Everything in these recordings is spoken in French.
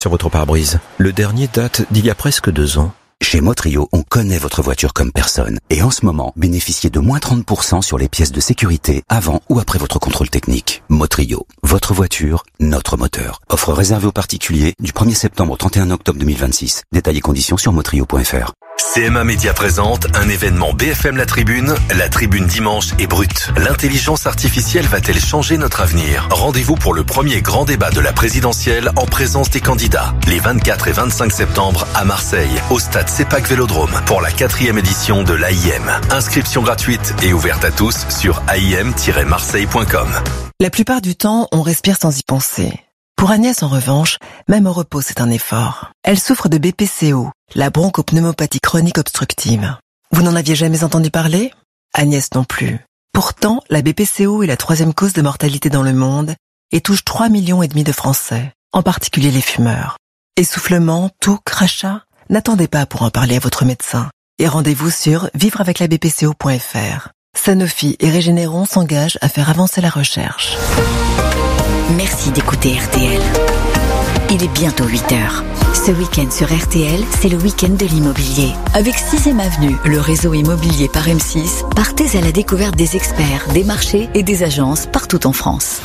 sur votre pare-brise. Le dernier date d'il y a presque 2 ans. Chez Motrio, on connaît votre voiture comme personne. Et en ce moment, bénéficiez de moins 30% sur les pièces de sécurité avant ou après votre contrôle technique. Motrio, votre voiture, notre moteur. Offre réservée aux particuliers du 1er septembre au 31 octobre 2026. Détails et conditions sur motrio.fr. CMA Média présente un événement BFM La Tribune dimanche est brute. L'intelligence artificielle va-t-elle changer notre avenir? Rendez-vous pour le premier grand débat de la présidentielle en présence des candidats. Les 24 et 25 septembre à Marseille, au stade CEPAC Vélodrome, pour la 4e édition de l'AIM. Inscription gratuite et ouverte à tous sur aim-marseille.com. La plupart du temps, on respire sans y penser. Pour Agnès, en revanche, même au repos, c'est un effort. Elle souffre de BPCO, la bronchopneumopathie chronique obstructive. Vous n'en aviez jamais entendu parler? Agnès non plus. Pourtant, la BPCO est la 3e cause de mortalité dans le monde et touche 3,5 millions de Français, en particulier les fumeurs. Essoufflement, toux, crachat? N'attendez pas pour en parler à votre médecin. Et rendez-vous sur vivreaveclabpco.fr. Sanofi et Régénéron s'engagent à faire avancer la recherche. Merci d'écouter RTL. Il est bientôt 8h. Ce week-end sur RTL, c'est le week-end de l'immobilier. Avec 6e Avenue, le réseau immobilier par M6, partez à la découverte des experts, des marchés et des agences partout en France.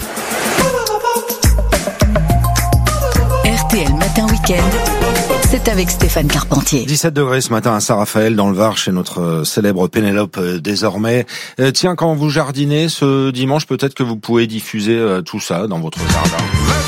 RTL Matin Week-end, c'est avec Stéphane Carpentier. 17 degrés ce matin à Saint-Raphaël, dans le Var, chez notre célèbre Pénélope désormais. Tiens, quand vous jardinez ce dimanche, peut-être que vous pouvez diffuser tout ça dans votre jardin.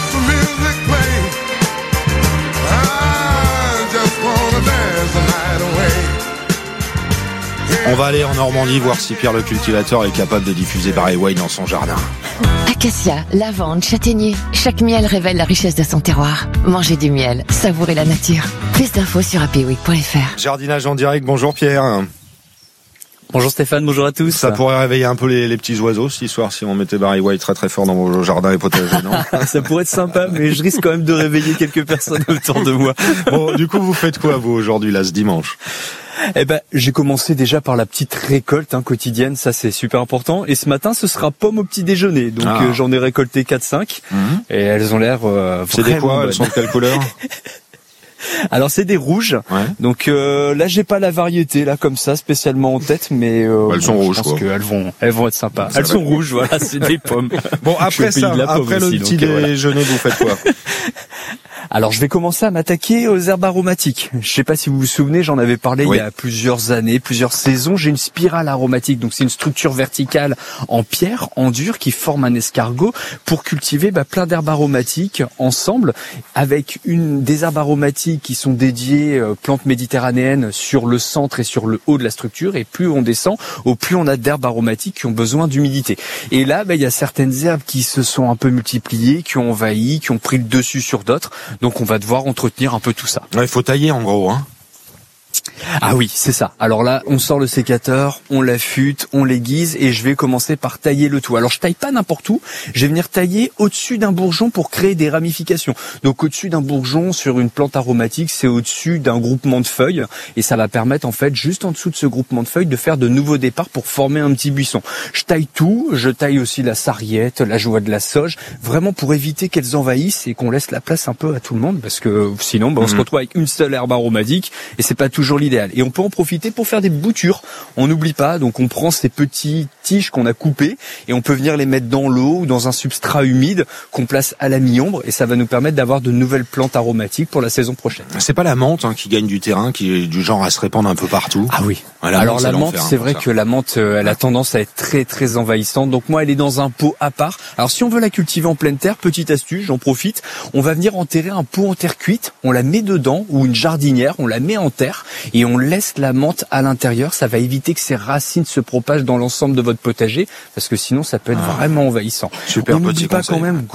On va aller en Normandie voir si Pierre le cultivateur est capable de diffuser Barry White dans son jardin. Acacia, lavande, châtaignier, chaque miel révèle la richesse de son terroir. Mangez du miel, savourez la nature. Plus d'infos sur happyweek.fr. Jardinage en direct, bonjour Pierre. Bonjour Stéphane, bonjour à tous. Ça pourrait réveiller un peu les petits oiseaux ce soir si on mettait Barry White très très fort dans vos jardins et potagers, non? Ça pourrait être sympa, mais je risque quand même de réveiller quelques personnes autour de moi. Bon, du coup, vous faites quoi vous aujourd'hui là ce dimanche? Eh ben, j'ai commencé déjà par la petite récolte quotidienne, ça c'est super important. Et ce matin, ce sera pommes au petit déjeuner. Donc j'en ai récolté 4-5 et elles ont l'air c'est des quoi? Elles sont de quelle couleur? Alors c'est des rouges. Ouais. Donc là j'ai pas la variété là comme ça spécialement en tête, mais elles sont rouges. Je pense qu'elles vont être sympas. Elles sont rouges, voilà, c'est des pommes. Bon après ça, après le petit déjeuner, vous faites quoi? Alors je vais commencer à m'attaquer aux herbes aromatiques. Je sais pas si vous vous souvenez, j'en avais parlé il y a plusieurs années, plusieurs saisons. J'ai une spirale aromatique, donc c'est une structure verticale en pierre, en dur, qui forme un escargot pour cultiver plein d'herbes aromatiques ensemble, avec des herbes aromatiques qui sont dédiées plantes méditerranéennes sur le centre et sur le haut de la structure. Et plus on descend, au plus on a d'herbes aromatiques qui ont besoin d'humidité. Et là, il y a certaines herbes qui se sont un peu multipliées, qui ont envahi, qui ont pris le dessus sur d'autres. Donc on va devoir entretenir un peu tout ça. Il faut tailler en gros, Ah oui, c'est ça. Alors là, on sort le sécateur, on l'affûte, on l'aiguise et je vais commencer par tailler le tout. Alors je taille pas n'importe où, je vais venir tailler au-dessus d'un bourgeon pour créer des ramifications. Donc au-dessus d'un bourgeon sur une plante aromatique, c'est au-dessus d'un groupement de feuilles et ça va permettre en fait juste en dessous de ce groupement de feuilles de faire de nouveaux départs pour former un petit buisson. Je taille tout, je taille aussi la sarriette, la joie de la sauge, vraiment pour éviter qu'elles envahissent et qu'on laisse la place un peu à tout le monde parce que sinon on se retrouve avec une seule herbe aromatique et c'est pas toujours l'idéal. Et on peut en profiter pour faire des boutures. On n'oublie pas, donc on prend ces petites tiges qu'on a coupées et on peut venir les mettre dans l'eau ou dans un substrat humide qu'on place à la mi-ombre et ça va nous permettre d'avoir de nouvelles plantes aromatiques pour la saison prochaine. C'est pas la menthe qui gagne du terrain, qui est du genre à se répandre un peu partout? Ah oui. Alors la menthe, c'est vrai que la menthe, elle a tendance à être très très envahissante. Donc moi, elle est dans un pot à part. Alors si on veut la cultiver en pleine terre, petite astuce, j'en profite, on va venir enterrer un pot en terre cuite, on la met dedans ou une jardinière, on la met en terre et on laisse la menthe à l'intérieur. Ça va éviter que ses racines se propagent dans l'ensemble de votre potager parce que sinon ça peut être vraiment envahissant. Super. On n'oublie pas quand même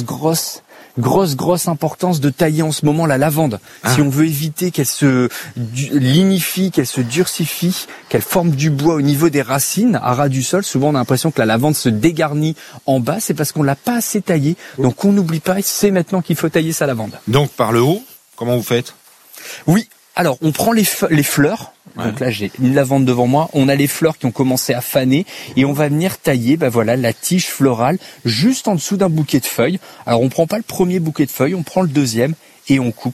grosse importance de tailler en ce moment la lavande. Si on veut éviter qu'elle se lignifie, qu'elle se durcifie, qu'elle forme du bois au niveau des racines, à ras du sol, souvent on a l'impression que la lavande se dégarnit en bas, c'est parce qu'on l'a pas assez taillée. Donc on n'oublie pas, c'est maintenant qu'il faut tailler sa lavande. Donc par le haut, comment vous faites? Oui. Alors, on prend les fleurs. Donc là, j'ai une lavande devant moi. On a les fleurs qui ont commencé à faner et on va venir tailler, la tige florale juste en dessous d'un bouquet de feuilles. Alors, on prend pas le premier bouquet de feuilles, on prend le deuxième et on coupe